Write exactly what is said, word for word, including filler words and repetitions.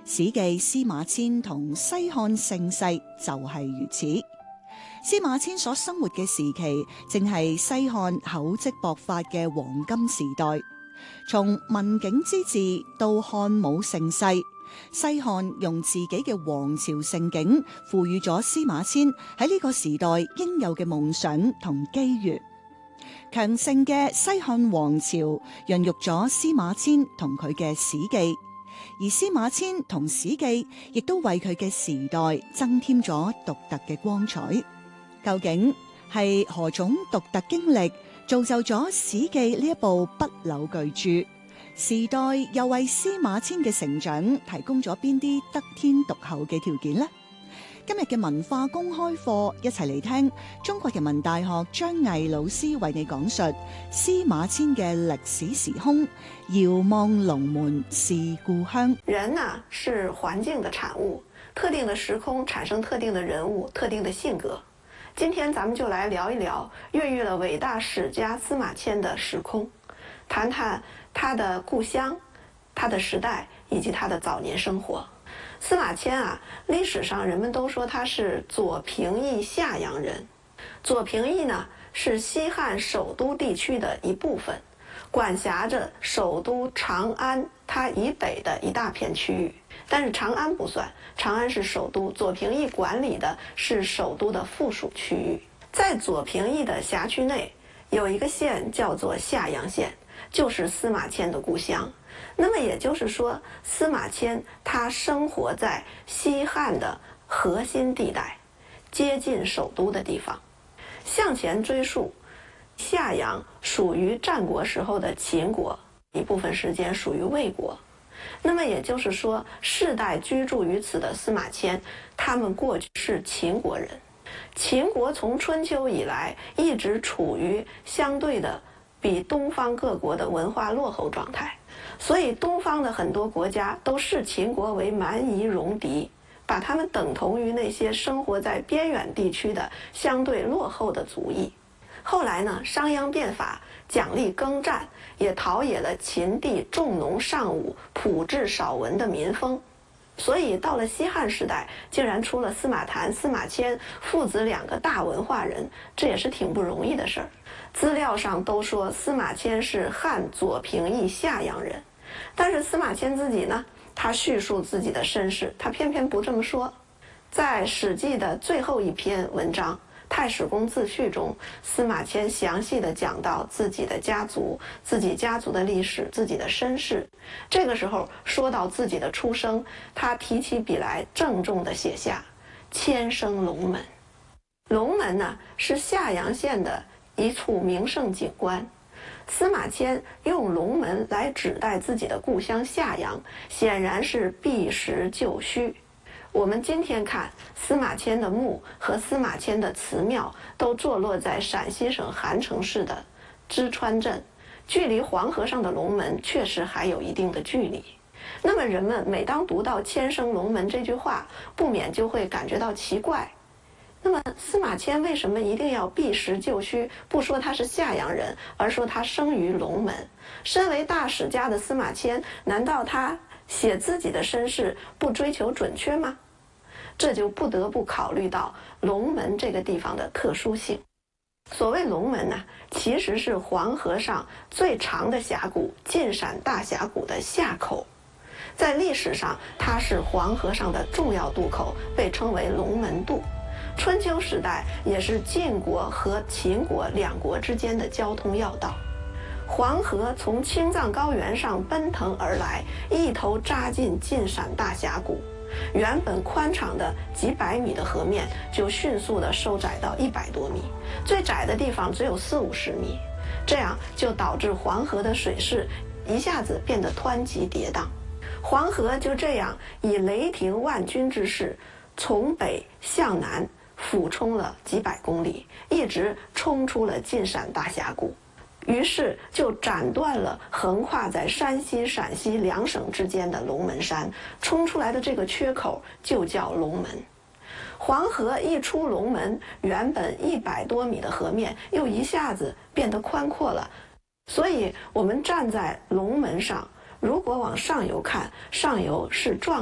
史記司馬遷同西漢盛世就係如此。司馬遷所生活嘅時期，正係西漢厚積薄發嘅黃金時代。從文景之治到漢武盛世，西漢用自己嘅王朝盛景，賦予咗司馬遷喺呢個時代應有嘅夢想同機遇。強盛嘅西漢王朝孕育咗司馬遷同佢嘅史記，而司馬遷同史記亦都為佢嘅時代增添咗獨特嘅光彩。究竟係何種獨特經歷造就咗《史記》呢一部不朽巨著？時代又為司馬遷嘅成長提供咗邊啲得天獨厚嘅條件呢？今日嘅文化公開課，一齊嚟聽中國人民大學張毅老師為你講述司馬遷嘅歷史時空，遙望龍門是故鄉。 人呢是環境的產物，特定的時空產生特定的人物、特定的性格。今天咱們就來聊一聊孕育了偉大史家司馬遷的時空，談談他的故鄉、他的時代以及他的早年生活。司馬遷啊，歷史上人們都說他是左平邑夏陽人。左平邑呢是西漢首都地區的一部分，管轄着首都長安它以北的一大片區域。但是長安不算，長安是首都，左平邑管理的是首都的附屬區域。在左平邑的轄區內有一個縣叫做夏陽縣，就是司馬遷的故鄉。那麼也就是說，司馬遷他生活在西漢的核心地帶，接近首都的地方。向前追溯，夏陽屬於戰國時候的秦國，一部分時間屬於魏國。那麼也就是說，世代居住於此的司馬遷，他們過去是秦國人。秦國從春秋以來一直處於相對的比東方各國的文化落後狀態，所以東方的很多國家都視秦國為蠻夷戎狄，把他們等同於那些生活在邊遠地區的相對落後的族裔。後來呢，商鞅變法，獎勵耕戰，也陶冶了秦地重農尚武、樸質少文的民風。所以到了西漢時代，竟然出了司馬談、司馬遷父子兩個大文化人，這也是挺不容易的事兒。資料上都說司馬遷是漢左平邑夏陽人，但是司馬遷自己呢，他敘述自己的身世，他偏偏不這麼說。在《史記》的最後一篇文章《太史公自序》中，司馬遷詳細地講到自己的家族、自己家族的歷史、自己的身世。這個時候說到自己的出生，他提起筆來鄭重地寫下“遷生龍門”。龍門呢，是夏陽縣的一處名勝景觀。司馬遷用龍門來指代自己的故鄉夏陽，顯然是避實就虛。我們今天看司馬遷的墓和司馬遷的祠廟都坐落在陝西省韓城市的淄川鎮，距離黃河上的龍門確實還有一定的距離。那麼人們每當讀到“遷生龍門”這句話，不免就會感覺到奇怪。那麼司馬遷為什麼一定要避實就虛，不說他是夏陽人，而說他生於龍門？身為大史家的司馬遷，難道他寫自己的身世不追求準確嗎？這就不得不考慮到龍門這個地方的特殊性。所謂龍門呢，其實是黃河上最長的峽谷晉陝大峽谷的下口，在歷史上它是黃河上的重要渡口，被稱為龍門渡。春秋時代也是晉國和秦國兩國之間的交通要道。黃河從青藏高原上奔騰而來，一頭扎進晉陝大峽谷，原本寬敞的幾百米的河面就迅速地收窄到一百多米，最窄的地方只有四五十米，這樣就導致黃河的水勢一下子變得湍急跌宕。黃河就這樣以雷霆萬鈞之勢，從北向南俯衝了幾百公里，一直衝出了晉陝大峽谷。於是就斬斷了橫跨在山西、陝西兩省之間的龍門山，衝出來的這個缺口就叫龍門。黃河一出龍門，原本一百多米的河面又一下子變得寬闊了。所以我們站在龍門上，如果往上游看，上游是壯